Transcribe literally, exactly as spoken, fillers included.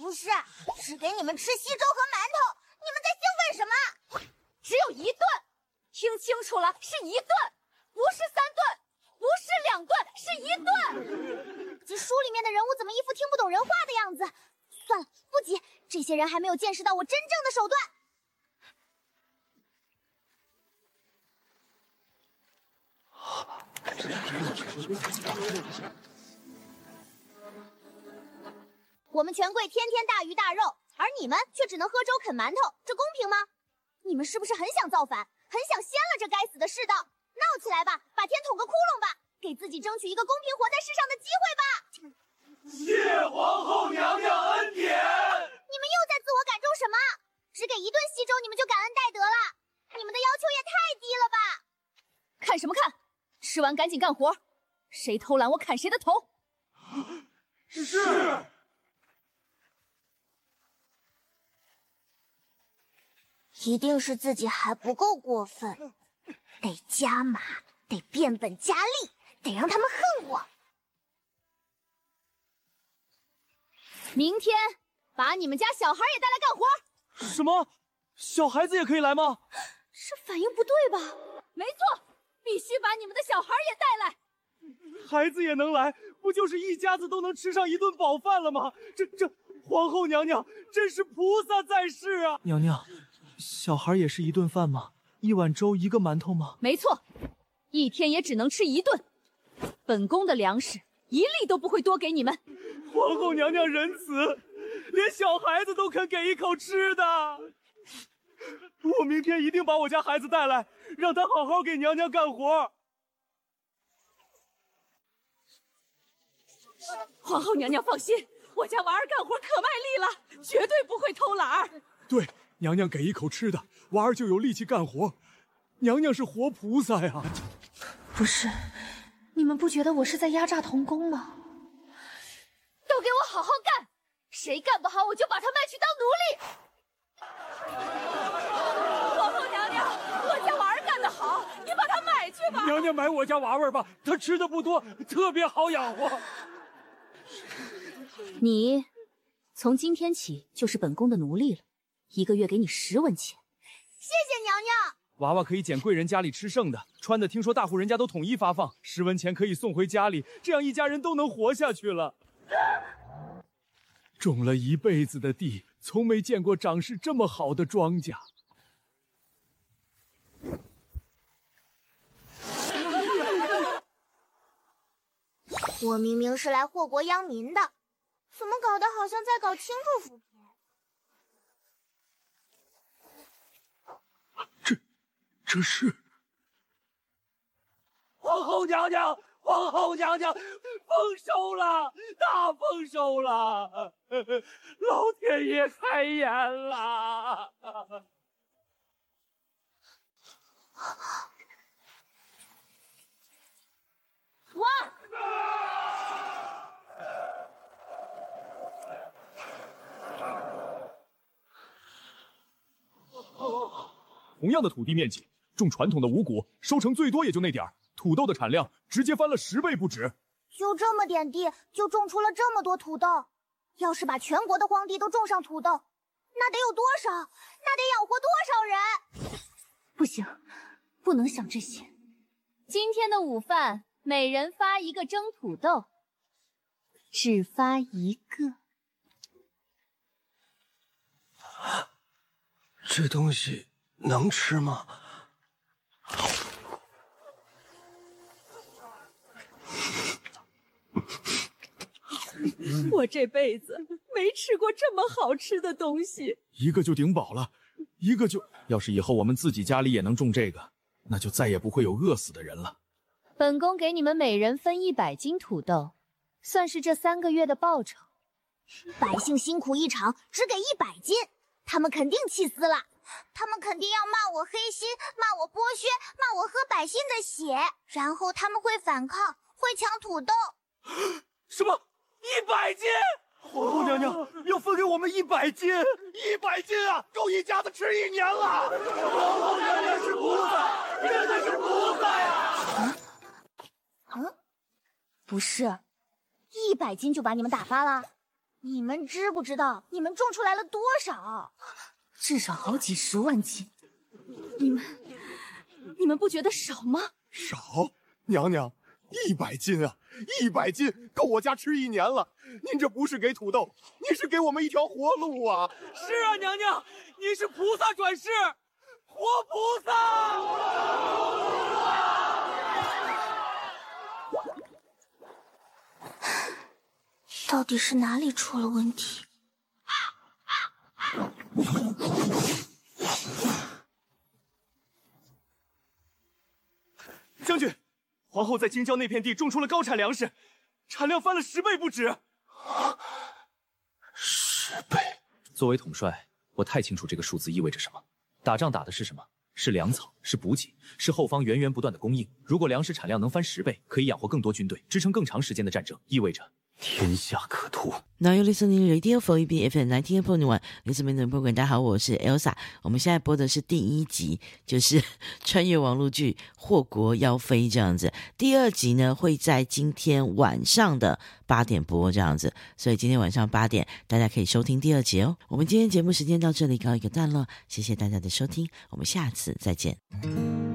不是，只给你们吃稀粥和馒头，你们在兴奋什么？ 只有一顿，听清楚了，是一顿，不是三顿，不是两顿，是一顿。 这书里面的人物怎么一副听不懂人话的样子？算了，不急，这些人还没有见识到我真正的手段。我们权贵天天大鱼大肉，而你们却只能喝粥啃馒头，这公平吗？你们是不是很想造反，很想掀了这该死的世道？闹起来吧，把天捅个窟窿吧，给自己争取一个公平活在世上的机会吧！ 谢皇后娘娘恩典。 你们又在自我感动什么？只给一顿稀粥你们就感恩戴德了？你们的要求也太低了吧！ 看什么看？吃完赶紧干活，谁偷懒我砍谁的头。 是。 一定是自己还不够过分，得加码，得变本加厉，得让他们恨我。 明天把你们家小孩也带来干活。 什么？小孩子也可以来吗？ 这反应不对吧？没错，必须把你们的小孩也带来。 孩子也能来，不就是一家子都能吃上一顿饱饭了吗？这这，皇后娘娘真是菩萨在世啊！娘娘，小孩也是一顿饭吗？一碗粥，一个馒头吗？ 没错，一天也只能吃一顿。本宫的粮食一粒都不会多给你们。 皇后娘娘仁慈，连小孩子都肯给一口吃的。我明天一定把我家孩子带来，让他好好给娘娘干活。 皇后娘娘放心，我家娃儿干活可卖力了，绝对不会偷懒儿。 对，娘娘给一口吃的，娃儿就有力气干活。娘娘是活菩萨呀！ 不是，你们不觉得我是在压榨童工吗？都给我好好干，谁干不好我就把他卖去当奴隶。皇后娘娘，我家娃儿干得好，你把他买去吧。 娘娘买我家娃娃吧，他吃的不多，特别好养活。 你从今天起就是本宫的奴隶了，一个月给你十文钱。 谢谢娘娘。 娃娃可以捡贵人家里吃剩的，穿的听说大户人家都统一发放，十文钱可以送回家里，这样一家人都能活下去了。种了一辈子的地，从没见过长势这么好的庄稼。 我明明是来祸国殃民的，怎么搞得好像在搞清助扶贫？ 这，这是皇后娘娘，皇后娘娘，丰收了，大丰收了！老天爷开眼了！ 哇！ 同样的土地面积，种传统的五谷，收成最多也就那点儿，土豆的产量直接翻了十倍不止。 就这么点地，就种出了这么多土豆。要是把全国的荒地都种上土豆，那得有多少？那得养活多少人？ 不行，不能想这些。今天的午饭，每人发一个蒸土豆，只发一个。 这东西能吃吗？ 我这辈子没吃过这么好吃的东西， 一个就顶饱了，一个就……要是以后我们自己家里也能种这个，那就再也不会有饿死的人了。 本宫给你们每人分一百斤土豆，算是这三个月的报酬。 百姓辛苦一场，只给一百斤，他们肯定气死了。他们肯定要骂我黑心，骂我剥削，骂我喝百姓的血，然后他们会反抗，会抢土豆。 什么？一百斤？ 皇后娘娘要分给我们一百斤， 一百斤啊，够一家子吃一年了！皇后娘娘是菩萨，真的是菩萨呀！ 嗯，不是，一百斤就把你们打发了？ 你们知不知道你们种出来了多少？ 至少好几十万斤。你们，你们不觉得少吗？ 少，娘娘，一百斤啊！一百斤够我家吃一年了。您这不是给土豆，您是给我们一条活路啊！ 是啊，娘娘，您是菩萨转世，活菩萨。 到底是哪里出了问题？ 将军，皇后在京郊那片地种出了高产粮食，产量翻了十倍不止。 十倍！ 作为统帅，我太清楚这个数字意味着什么。打仗打的是什么？是粮草，是补给，是後方源源不断的供應。如果粮食產量能翻十倍，可以養活更多軍隊，支撐更長時間的戰爭，意味着天下可圖。 Now you're listening Radio for E B F M ninety eight point one， Listen to the program。大家好，我是 Elsa。我们现在播的是第一集，就是穿越网络剧《祸国妖妃》这样子。第二集呢会在今天晚上的八点播这样子，所以今天晚上八点大家可以收听第二节哦。我们今天节目时间到这里告一个段落，谢谢大家的收听，我们下次再见。